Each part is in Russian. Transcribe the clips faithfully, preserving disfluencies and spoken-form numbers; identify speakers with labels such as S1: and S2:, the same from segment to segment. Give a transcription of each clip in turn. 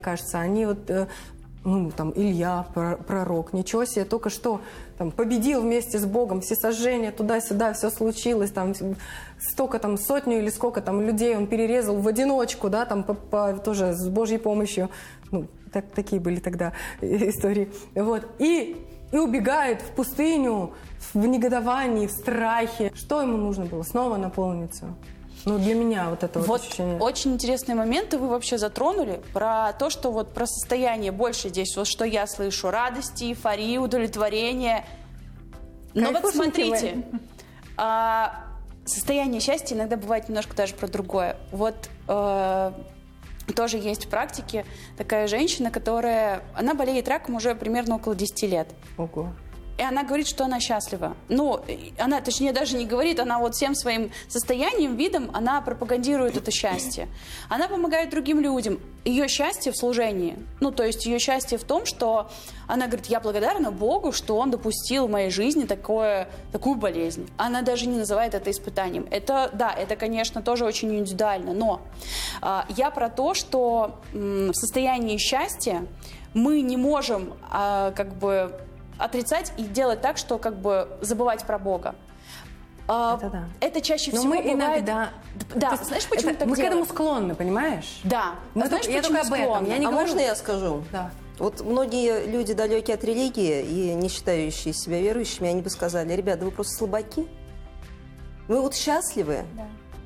S1: Кажется, они вот, э, ну, там, Илья, пророк, ничего себе, только что там победил вместе с Богом, все сожжения, туда-сюда, все случилось, там, столько, там, сотню или сколько там людей он перерезал в одиночку, да, там, по, по, тоже с Божьей помощью, ну, так, такие были тогда истории, вот, и, и убегает в пустыню в негодовании, в страхе. Что ему нужно было? Снова наполниться? Ну, для меня вот это вот,
S2: вот
S1: ощущение.
S2: Очень интересные моменты вы вообще затронули про то, что вот про состояние больше здесь, вот что я слышу, радости, эйфории, удовлетворения. Но вот смотрите, а, состояние счастья иногда бывает немножко даже про другое. Вот э, тоже есть в практике такая женщина, которая, она болеет раком уже примерно около десяти лет.
S1: Ого.
S2: И она говорит, что она счастлива. Ну, она, точнее, даже не говорит, она вот всем своим состоянием, видом, она пропагандирует это счастье. Она помогает другим людям. Ее счастье в служении. Ну, то есть ее счастье в том, что она говорит, я благодарна Богу, что Он допустил в моей жизни такое, такую болезнь. Она даже не называет это испытанием. Это, да, это, конечно, тоже очень индивидуально. Но э, я про то, что э, в состоянии счастья мы не можем э, как бы... отрицать и делать так, что как бы забывать про Бога.
S1: Это, да.
S2: Это чаще
S1: Но
S2: всего
S1: мы
S2: бывает...
S1: иногда...
S2: Да, знаешь, почему
S1: это,
S2: так
S1: мы
S2: делаем?
S1: к этому склонны, понимаешь?
S2: Да.
S1: Мы
S2: А знаешь,
S1: я
S2: почему
S1: только об этом. Я не
S3: а
S1: говорю...
S3: можно я скажу?
S1: Да.
S3: Вот многие люди, далекие от религии и не считающие себя верующими, они бы сказали, ребята, вы просто слабаки. Вы вот счастливы,
S2: Да.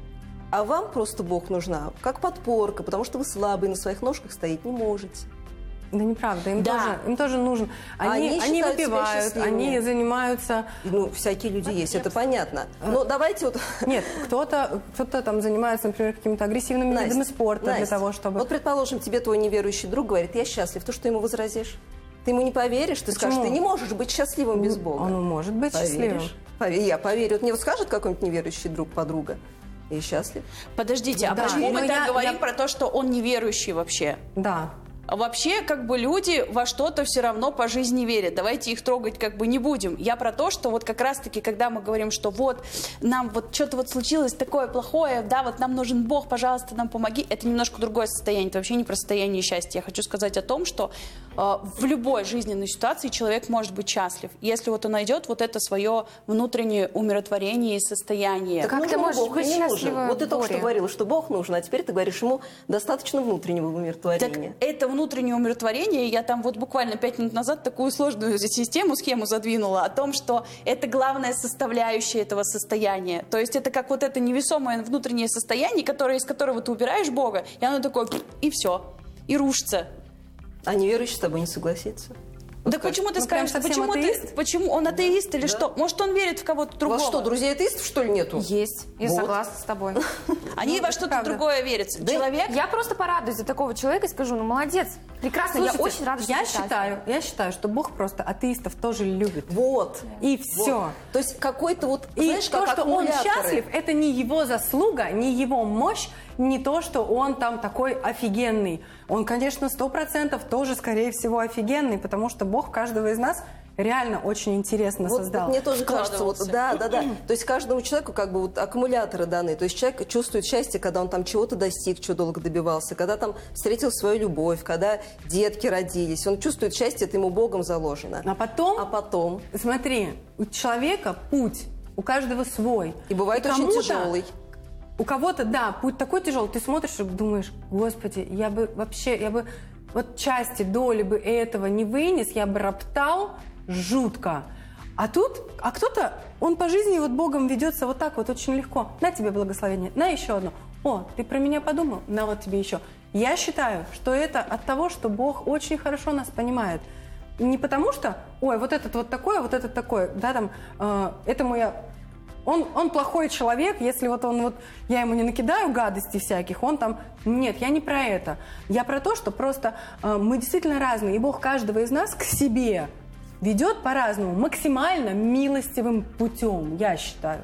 S3: а вам просто Бог нужна как подпорка, потому что вы слабые, на своих ножках стоять не можете.
S1: Да неправда, им,
S2: Да.
S1: тоже, им тоже нужен. Они,
S3: Они
S1: они
S3: считают себя
S1: выпивают,
S3: счастливыми.
S1: они занимаются...
S3: Ну, всякие люди есть, это понятно. Но давайте вот...
S1: Нет, кто-то кто там занимается, например, какими-то агрессивными
S3: Настя,
S1: видами спорта для
S3: Настя,
S1: того, чтобы...
S3: Вот, предположим, тебе твой неверующий друг говорит, я счастлив. Ты что ему возразишь? Ты ему не поверишь? Ты
S1: Почему?
S3: скажешь, ты не можешь быть счастливым без Бога.
S1: Он может быть счастливым.
S3: Поверишь? Поверь, я поверю. Вот мне вот скажет какой-нибудь неверующий друг, подруга, и счастлив.
S2: Подождите, а
S1: Да,
S2: почему
S1: но
S2: мы
S1: я-
S2: так говорим
S1: я-
S2: про то, что он неверующий вообще?
S1: Да.
S2: А вообще, как бы люди во что-то все равно по жизни верят. Давайте их трогать как бы не будем. Я про то, что вот как раз-таки, когда мы говорим, что вот нам вот что-то вот случилось такое плохое, да, вот нам нужен Бог, пожалуйста, нам помоги, это немножко другое состояние. Это вообще не про состояние счастья. Я хочу сказать о том, что э, в любой жизненной ситуации человек может быть счастлив, если вот он найдет вот это свое внутреннее умиротворение и состояние.
S3: Так
S4: Как
S3: нужен
S4: ты можешь
S3: Бог,
S4: быть
S3: не нужен?
S4: счастлива
S3: Вот ты
S4: в
S3: только что
S4: горе?
S3: говорила, что Бог нужен, а теперь ты говоришь, ему достаточно внутреннего
S2: Так
S3: умиротворения.
S2: это внутреннее умиротворение, я там вот буквально пять минут назад такую сложную систему, схему задвинула о том, что это главная составляющая этого состояния. То есть это как вот это невесомое внутреннее состояние, которое, из которого ты убираешь Бога, и оно такое, и все, и рушится.
S3: А неверующий с тобой не согласится.
S2: Да почему ты
S1: ну, прям
S2: скажешь,
S1: совсем
S2: почему ты,
S1: атеист?
S2: почему он атеист или
S3: Да.
S2: что? Может, он верит в кого-то
S3: У
S2: другого?
S3: вас что, друзей-атеистов, что ли, нету?
S4: Есть. Я
S3: Вот.
S4: согласна с тобой.
S2: Они во что-то
S1: правда.
S2: другое верят. Человек...
S4: Я просто порадуюсь за такого человека и скажу, ну молодец, прекрасно,
S1: Слушайте,
S4: я очень рада, что
S1: я
S4: ты счастлива.
S1: считаю, я считаю, что Бог просто атеистов тоже любит.
S3: Вот.
S1: И
S3: Вот.
S1: все.
S3: То есть какой-то вот,
S1: И
S3: знаешь,
S1: то,
S3: как
S1: что он
S3: аккумуляторы.
S1: счастлив, это не его заслуга, не его мощь, не то, что он там такой офигенный. Он, конечно, сто процентов тоже, скорее всего, офигенный, потому что Бог каждого из нас реально очень интересно
S3: Вот,
S1: создал.
S3: вот мне тоже кажется, вот,
S2: Вкладывался.
S3: да, да, да. То есть каждому человеку как бы вот аккумуляторы даны. То есть человек чувствует счастье, когда он там чего-то достиг, чего долго добивался, когда там встретил свою любовь, когда детки родились. Он чувствует счастье, это ему Богом заложено.
S1: А потом,
S3: А потом?
S1: смотри, у человека путь, у каждого свой.
S3: И бывает очень
S1: кому-то-
S3: тяжелый.
S1: У кого-то, да, путь такой тяжелый, ты смотришь и думаешь, господи, я бы вообще, я бы вот части, доли бы этого не вынес, я бы роптал жутко. А тут, а кто-то, он по жизни вот Богом ведется вот так вот очень легко. На тебе благословение, на еще одно. О, ты про меня подумал? На вот тебе еще. Я считаю, что это от того, что Бог очень хорошо нас понимает. Не потому что, ой, вот этот вот такой, а вот этот такой, да, там, э, этому я... Он, он плохой человек, если вот он вот, я ему не накидаю гадостей всяких, он там, нет, я не про это. Я про то, что просто э, мы действительно разные, и Бог каждого из нас к себе ведет по-разному, максимально милостивым путем, я считаю.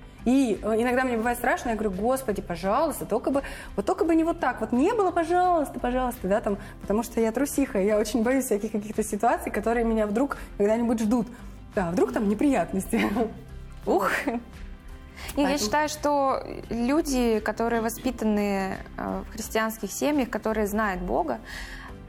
S1: И э, иногда мне бывает страшно, я говорю, Господи, пожалуйста, только бы, вот только бы не вот так, вот не было, пожалуйста, пожалуйста, да, там, потому что я трусиха, и я очень боюсь всяких каких-то ситуаций, которые меня вдруг когда-нибудь ждут. Да, вдруг там неприятности. Ух!
S4: И я
S1: Поэтому-
S4: считаю, что люди, которые воспитаны э, в христианских семьях, которые знают Бога,